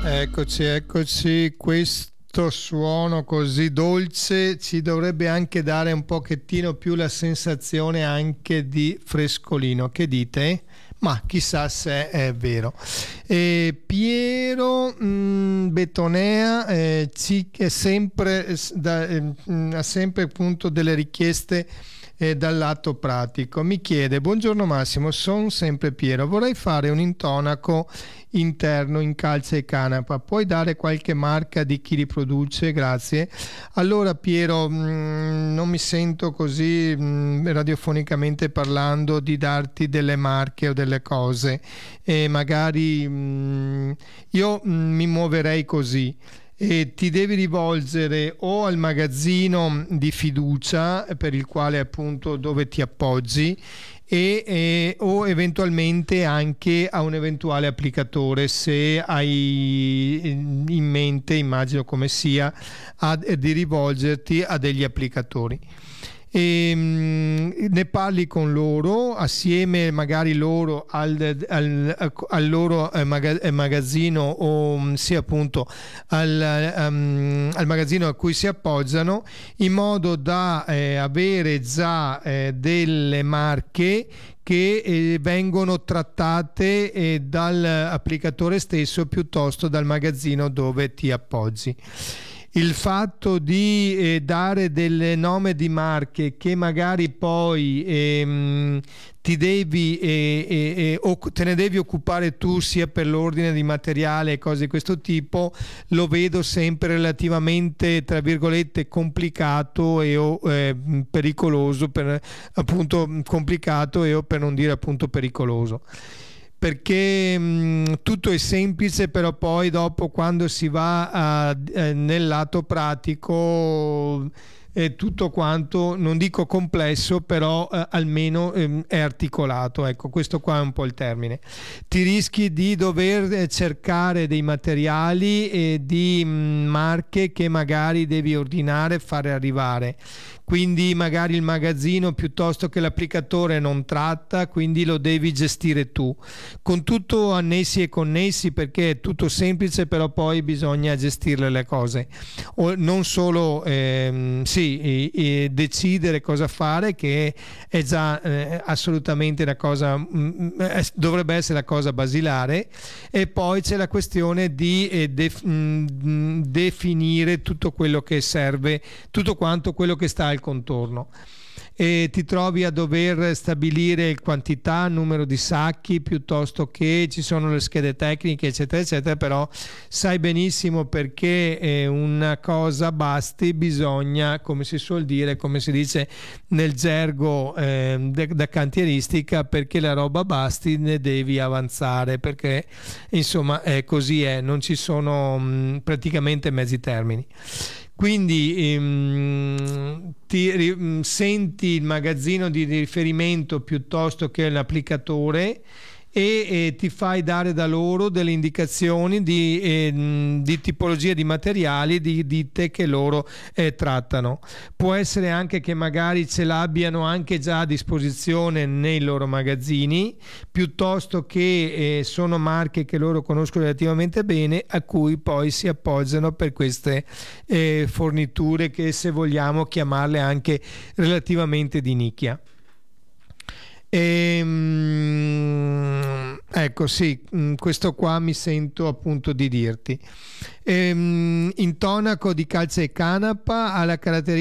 Eccoci, eccoci. Questo suono così dolce ci dovrebbe anche dare un pochettino più la sensazione anche di frescolino. Che dite? Ma chissà se è vero. Piero Betonea è sempre, ha sempre appunto delle richieste dal lato pratico. Mi chiede: buongiorno Massimo, sono sempre Piero, vorrei fare un intonaco interno in calce e canapa, puoi dare qualche marca di chi li produce? Grazie. Allora Piero, non mi sento così radiofonicamente parlando di darti delle marche o delle cose, e magari io mi muoverei così. E ti devi rivolgere o al magazzino di fiducia per il quale appunto dove ti appoggi o eventualmente anche a un eventuale applicatore, se hai in mente, immagino come sia, di rivolgerti a degli applicatori. Ne parli con loro assieme, magari loro al loro magazzino, o sì appunto al magazzino a cui si appoggiano, in modo da avere già delle marche che vengono trattate dall'applicatore stesso piuttosto dal magazzino dove ti appoggi. Il fatto di dare delle nome di marche che magari poi ti devi o te ne devi occupare tu, sia per l'ordine di materiale e cose di questo tipo, lo vedo sempre relativamente, tra virgolette, complicato e pericoloso, appunto complicato e per non dire appunto pericoloso. Perché tutto è semplice, però poi dopo, quando si va nel lato pratico, è tutto quanto, non dico complesso, però almeno è articolato. Ecco, questo qua è un po' il termine. Ti rischi di dover cercare dei materiali e di marche che magari devi ordinare e fare arrivare. Quindi magari il magazzino piuttosto che l'applicatore non tratta, quindi lo devi gestire tu, con tutto annessi e connessi, perché è tutto semplice, però poi bisogna gestirle le cose, o non solo decidere cosa fare, che è già assolutamente una cosa, dovrebbe essere la cosa basilare, e poi c'è la questione di definire tutto quello che serve, tutto quanto quello che sta al contorno. E ti trovi a dover stabilire quantità, numero di sacchi, piuttosto che ci sono le schede tecniche, eccetera eccetera, però sai benissimo perché una cosa basti, bisogna, come si suol dire, come si dice nel gergo da cantieristica, perché la roba basti ne devi avanzare, perché insomma così è, non ci sono praticamente mezzi termini. Quindi senti il magazzino di riferimento piuttosto che l'applicatore e ti fai dare da loro delle indicazioni di tipologia di materiali, di ditte che loro trattano. Può essere anche che magari ce l'abbiano anche già a disposizione nei loro magazzini, piuttosto che sono marche che loro conoscono relativamente bene, a cui poi si appoggiano per queste forniture che, se vogliamo chiamarle, anche relativamente di nicchia. Ecco, sì, questo qua mi sento appunto di dirti. Intonaco di calce e canapa ha la caratteristica